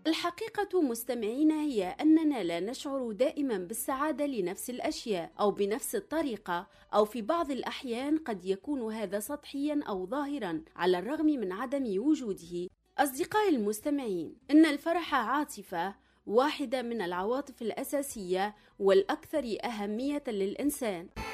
الحقيقة مستمعينا هي أننا لا نشعر دائما بالسعادة لنفس الأشياء أو بنفس الطريقة، أو في بعض الأحيان قد يكون هذا سطحيا أو ظاهرا على الرغم من عدم وجوده. أصدقائي المستمعين، إن الفرح عاطفة واحدة من العواطف الأساسية والأكثر أهمية للإنسان.